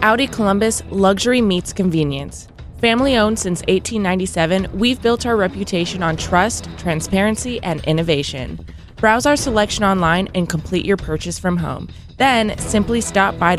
Audi Columbus, luxury meets convenience. Family owned since 1897, we've built our reputation on trust, transparency, and innovation. Browse our selection online and complete your purchase from home. Then simply stop by